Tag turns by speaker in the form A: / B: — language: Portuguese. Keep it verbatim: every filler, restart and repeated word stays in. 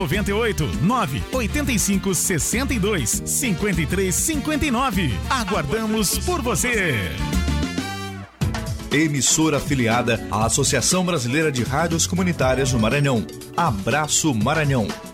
A: noventa e oito, nove oito cinco, sessenta e dois, cinquenta e três, cinquenta e nove. Aguardamos por você.
B: Emissora afiliada à Associação Brasileira de Rádios Comunitárias no Maranhão. Abraço Maranhão.